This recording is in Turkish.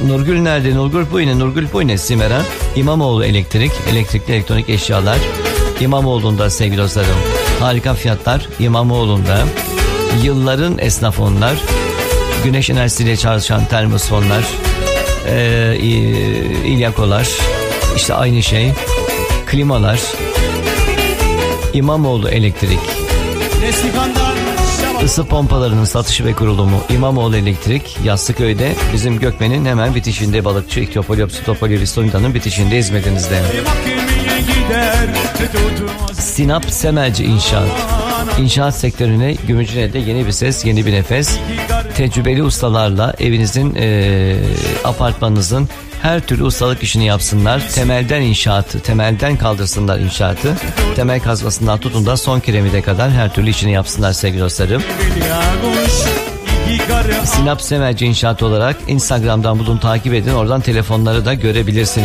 Nurgül nerede? Nurgül Buyne Simera. İmamoğlu Elektrik, elektrikli elektronik eşyalar. İmamoğlu'nda sevgili dostlarım. Harika fiyatlar İmamoğlu'nda. Yılların esnaf onlar. Güneş enerjisiyle çalışan termosfonlar. İlyakolar. İşte aynı şey. Klimalar. İmamoğlu Elektrik. Isı pompalarının satışı ve kurulumu İmamoğlu Elektrik. Yassıköy'de bizim Gökmen'in hemen bitişinde, Balıkçı, İktopoli, Psitopoli, Ristonida'nın bitişinde, hizmetinizde. Sinap Semerci İnşaat. İnşaat sektörüne Gümüşhane'de yeni bir ses, yeni bir nefes. Tecrübeli ustalarla evinizin, apartmanınızın her türlü ustalık işini yapsınlar. Temelden inşaatı, temelden kaldırsınlar inşaatı. Temel kazmasından tutun da son kiremide kadar her türlü işini yapsınlar sevgili dostlarım. Sinap Semerci İnşaat olarak Instagram'dan bulun, takip edin. Oradan telefonları da görebilirsiniz.